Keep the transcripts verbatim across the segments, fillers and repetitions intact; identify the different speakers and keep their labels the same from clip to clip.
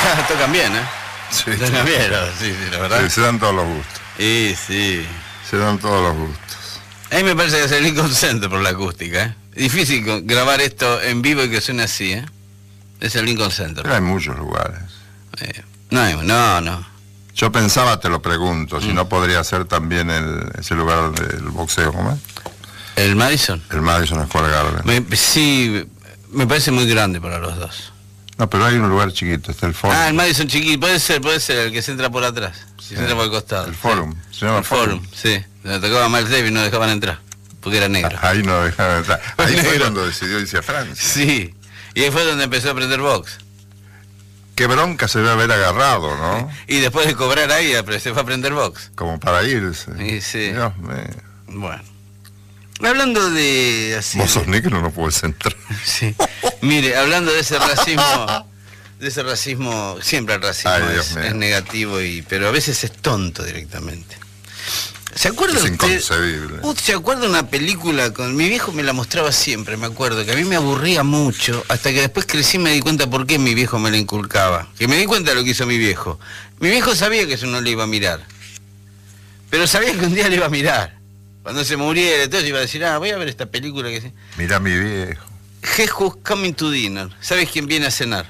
Speaker 1: tocan bien, ¿eh?
Speaker 2: Sí,
Speaker 1: tocan bien, sí, sí, la verdad.
Speaker 2: Sí, se dan todos los gustos.
Speaker 1: Y sí.
Speaker 2: Se dan todos los gustos.
Speaker 1: A mí me parece que es el Lincoln Center por la acústica, ¿eh? Difícil grabar esto en vivo y que suene así, ¿eh? Es el Lincoln Center.
Speaker 2: Pero hay muchos lugares.
Speaker 1: Eh, no, hay, no, no.
Speaker 2: Yo pensaba, te lo pregunto, si
Speaker 1: Mm.
Speaker 2: no podría ser también el, ese lugar del boxeo, ¿cómo es?
Speaker 1: ¿El Madison?
Speaker 2: El Madison Square Garden.
Speaker 1: Me, sí, me parece muy grande para los dos.
Speaker 2: No, pero hay un lugar chiquito, está el Forum.
Speaker 1: Ah, el Madison chiquito, puede ser, puede ser el que se entra por atrás, si
Speaker 2: Sí.
Speaker 1: se entra por el costado.
Speaker 2: El Forum,
Speaker 1: Sí.
Speaker 2: se llama
Speaker 1: El Forum,
Speaker 2: Forum.
Speaker 1: sí. Donde tocaba Miles Davis no dejaban entrar, porque era negro.
Speaker 2: Ahí no dejaron entrar. Ahí fue
Speaker 1: Negro.
Speaker 2: cuando decidió irse a Francia.
Speaker 1: Sí, y ahí fue donde empezó a aprender box.
Speaker 2: Qué bronca se debe haber agarrado, ¿no?
Speaker 1: Y después de cobrar ahí, se fue a aprender box.
Speaker 2: Como para irse.
Speaker 1: Y sí.
Speaker 2: Dios mío.
Speaker 1: Bueno. Hablando de... Así,
Speaker 2: Vos sos
Speaker 1: de-
Speaker 2: negro, no puedes entrar.
Speaker 1: Sí. Mire, hablando de ese racismo, de ese racismo, siempre el racismo
Speaker 2: Ay, Dios
Speaker 1: es,
Speaker 2: mío.
Speaker 1: es negativo, y pero a veces es tonto directamente. ¿Se acuerda
Speaker 2: Es
Speaker 1: usted?
Speaker 2: inconcebible.
Speaker 1: ¿Usted se acuerda de una película con mi viejo? Me la mostraba siempre, me acuerdo, que a mí me aburría mucho, hasta que después crecí y me di cuenta por qué mi viejo me la inculcaba. Que me di cuenta de lo que hizo mi viejo. Mi viejo sabía que eso no le iba a mirar, pero sabía que un día le iba a mirar. Cuando se muriera, entonces iba a decir, ah, voy a ver esta película que...
Speaker 2: Mirá mi viejo.
Speaker 1: Jesus Coming to Dinner. ¿Sabes quién viene a cenar?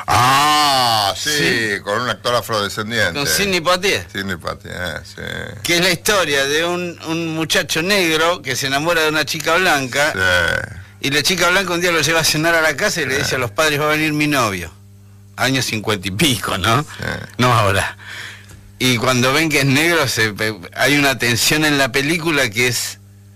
Speaker 2: Ah, sí,
Speaker 1: Sí.
Speaker 2: con un actor afrodescendiente.
Speaker 1: Con Sidney Poitier.
Speaker 2: Sidney Poitier, sí.
Speaker 1: Que es la historia de un, un muchacho negro que se enamora de una chica blanca,
Speaker 2: Sí.
Speaker 1: y la chica blanca un día lo lleva a cenar a la casa y le dice a los padres, va a venir mi novio. Años cincuenta y pico, ¿no?
Speaker 2: Sí.
Speaker 1: No ahora. Y cuando ven que es negro, se, hay una tensión en la película que es,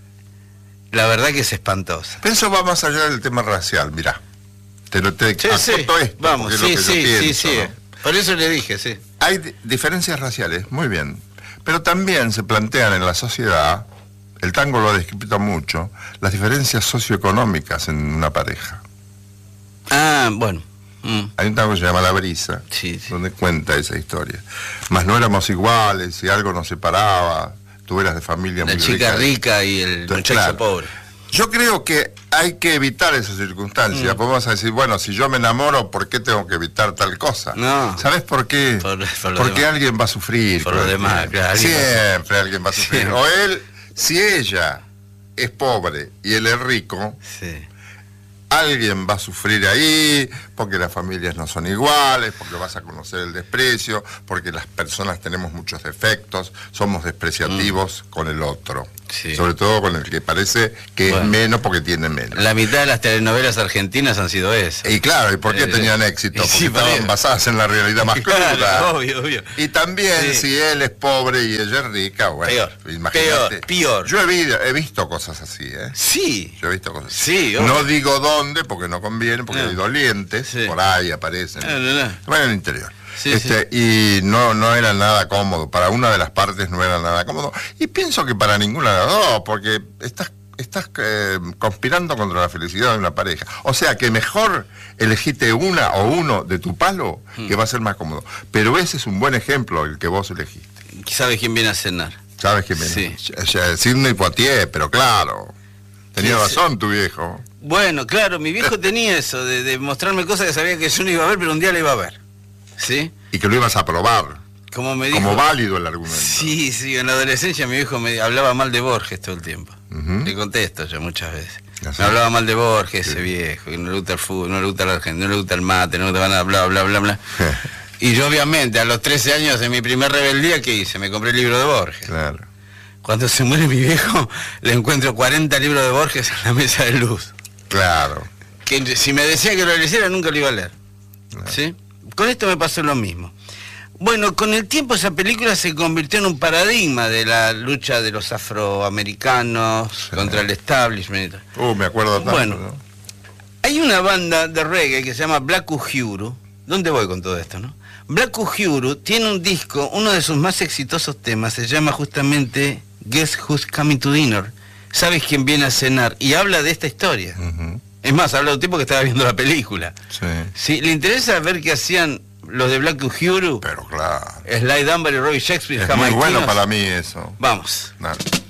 Speaker 1: la verdad que es espantosa.
Speaker 2: Pero eso va más allá del tema racial, mirá. Te lo te
Speaker 1: Sí, sí,
Speaker 2: acoto esto,
Speaker 1: vamos,
Speaker 2: porque es lo
Speaker 1: sí,
Speaker 2: que yo
Speaker 1: sí, sí,
Speaker 2: pienso,
Speaker 1: sí.
Speaker 2: ¿no?
Speaker 1: Por eso le dije, sí.
Speaker 2: Hay di- diferencias raciales, muy bien. Pero también se plantean en la sociedad, el tango lo ha descrito mucho, las diferencias socioeconómicas en una pareja.
Speaker 1: Ah, bueno. Mm,
Speaker 2: Hay un tango que se llama La Brisa,
Speaker 1: sí, sí.
Speaker 2: donde cuenta esa historia. Mas no éramos iguales, si algo nos separaba, tú eras de familia
Speaker 1: La
Speaker 2: muy
Speaker 1: chica
Speaker 2: rica.
Speaker 1: rica y el
Speaker 2: Entonces,
Speaker 1: muchacho
Speaker 2: claro.
Speaker 1: pobre.
Speaker 2: Yo creo que hay que evitar esas circunstancias.
Speaker 1: Mm.
Speaker 2: Podemos decir, bueno, si yo me enamoro, ¿por qué tengo que evitar tal cosa?
Speaker 1: No.
Speaker 2: ¿Sabes por qué?
Speaker 1: Por- por lo
Speaker 2: Porque
Speaker 1: demás.
Speaker 2: alguien va a sufrir.
Speaker 1: Por
Speaker 2: con
Speaker 1: lo
Speaker 2: el
Speaker 1: demás,
Speaker 2: tiempo.
Speaker 1: claro, alguien va a
Speaker 2: Siempre alguien va a sufrir.
Speaker 1: Siempre.
Speaker 2: O él, si ella es pobre y él es rico,
Speaker 1: Sí.
Speaker 2: alguien va a sufrir ahí, porque las familias no son iguales, porque vas a conocer el desprecio, porque las personas tenemos muchos defectos, somos despreciativos con el otro.
Speaker 1: Sí.
Speaker 2: Sobre todo con el que parece que
Speaker 1: Bueno.
Speaker 2: es menos porque tiene menos.
Speaker 1: La mitad de las telenovelas argentinas han sido esas.
Speaker 2: Y claro, ¿y por qué
Speaker 1: Eh,
Speaker 2: tenían éxito?
Speaker 1: y
Speaker 2: Porque
Speaker 1: sí,
Speaker 2: estaban
Speaker 1: porque-
Speaker 2: basadas en la realidad más
Speaker 1: Claro,
Speaker 2: cruda.
Speaker 1: obvio, obvio.
Speaker 2: Y también
Speaker 1: Sí.
Speaker 2: si él es pobre y ella es rica, bueno,
Speaker 1: Peor,
Speaker 2: imagínate.
Speaker 1: peor, peor.
Speaker 2: Yo he, vi- he visto cosas así, ¿eh?
Speaker 1: Sí.
Speaker 2: Yo he visto cosas así.
Speaker 1: Sí, obvio.
Speaker 2: No digo dónde, porque no conviene, porque
Speaker 1: No.
Speaker 2: hay dolientes,
Speaker 1: Sí.
Speaker 2: por ahí aparecen.
Speaker 1: No, no, no.
Speaker 2: Bueno, en el interior.
Speaker 1: Sí,
Speaker 2: este, Y no, no era nada cómodo, para una de las partes no era nada cómodo. Y pienso que para ninguna de las dos, porque estás, estás eh, conspirando contra la felicidad de una pareja. O sea que mejor elegiste una o uno de tu palo,
Speaker 1: Hmm.
Speaker 2: que va a ser más cómodo. Pero ese es un buen ejemplo, el que vos elegiste.
Speaker 1: ¿Sabe quién viene a cenar?
Speaker 2: ¿Sabes qué?
Speaker 1: Sí.
Speaker 2: Sidney Poitier, pero claro. Tenía
Speaker 1: Sí,
Speaker 2: razón tu viejo.
Speaker 1: Bueno, claro, mi viejo tenía eso, de, de mostrarme cosas que sabía que yo no iba a ver, pero un día la iba a ver. ¿Sí?
Speaker 2: Y que lo ibas a probar.
Speaker 1: Como me dijo...
Speaker 2: Como válido el argumento.
Speaker 1: Sí, sí, en la adolescencia mi viejo me hablaba mal de Borges todo el tiempo.
Speaker 2: Ujú.
Speaker 1: Le contesto yo muchas veces.
Speaker 2: Así.
Speaker 1: Me hablaba mal de Borges,
Speaker 2: Sí.
Speaker 1: ese viejo, que no le gusta el fútbol, no le gusta la Argentina, no le gusta el mate, no le gusta nada, bla, bla, bla, bla. Y yo obviamente a los trece años en mi primer rebeldía, ¿qué hice? Me compré el libro de Borges.
Speaker 2: Claro.
Speaker 1: Cuando se muere mi viejo, le encuentro cuarenta libros de Borges en la mesa de luz.
Speaker 2: Claro.
Speaker 1: Que si me decía que lo leyera, nunca lo iba a leer.
Speaker 2: Claro.
Speaker 1: ¿Sí? Con esto me pasó lo mismo. Bueno, con el tiempo esa película se convirtió en un paradigma de la lucha de los afroamericanos
Speaker 2: Sí.
Speaker 1: contra el establishment.
Speaker 2: Uh, me acuerdo tanto.
Speaker 1: Bueno.
Speaker 2: ¿no?
Speaker 1: Hay una banda de reggae que se llama Black Uhuru. ¿Dónde voy con todo esto, no? Black Uhuru tiene un disco, uno de sus más exitosos temas, se llama justamente Guess Who's Coming to Dinner. ¿Sabes quién viene a cenar? Y habla de esta historia.
Speaker 2: Ujú.
Speaker 1: Es más, habla de un tipo que estaba viendo la película.
Speaker 2: Sí.
Speaker 1: Si le interesa ver qué hacían los de Black Uhuru,
Speaker 2: Pero claro.
Speaker 1: Sly Dunbar y Robbie Shakespeare,
Speaker 2: Es muy
Speaker 1: jamaiquinos,
Speaker 2: bueno para mí eso.
Speaker 1: vamos.
Speaker 2: Dale.